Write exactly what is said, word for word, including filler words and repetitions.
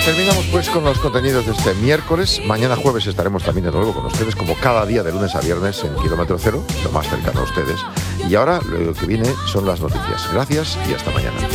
Terminamos pues con los contenidos de este miércoles. Mañana jueves estaremos también de nuevo con ustedes, como cada día de lunes a viernes en Kilómetro Cero, lo más cercano a ustedes. Y ahora lo que viene son las noticias. Gracias y hasta mañana.